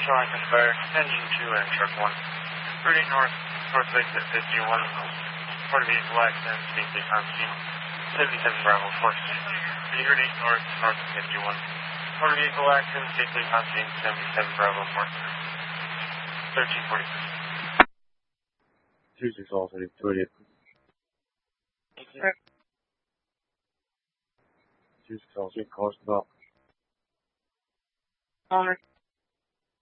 Strong Conspire, Engine 2 and Truck 1. Route 8 North, North Exit 51. Motor vehicle accident, safely on scene. 77 Bravo, Force. Route 8 North, North 51. Motor vehicle accident, safely on scene. 77 Bravo, Force. 1346. 26 alternate 20th. 26 alternate, close the bell. Owner.